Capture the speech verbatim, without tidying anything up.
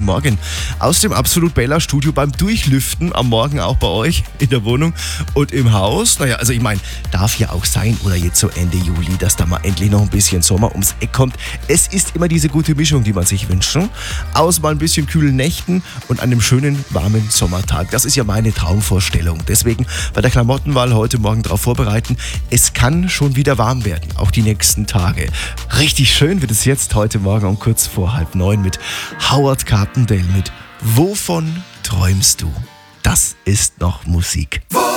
Morgen aus dem Absolut Bella Studio beim Durchlüften am Morgen auch bei euch in der Wohnung und im Haus. Naja, also ich meine, darf ja auch sein oder jetzt so Ende Juli, dass da mal endlich noch ein bisschen Sommer ums Eck kommt. Es ist immer diese gute Mischung, die man sich wünscht. Ne? Aus mal ein bisschen kühlen Nächten und einem schönen warmen Sommertag. Das ist ja meine Traumvorstellung. Deswegen bei der Klamottenwahl heute Morgen darauf vorbereiten. Es kann schon wieder warm werden, auch die nächsten Tage. Richtig schön wird es jetzt heute Morgen um kurz vor halb neun mit Howard Carpendale mit Wovon träumst du? Das ist noch Musik.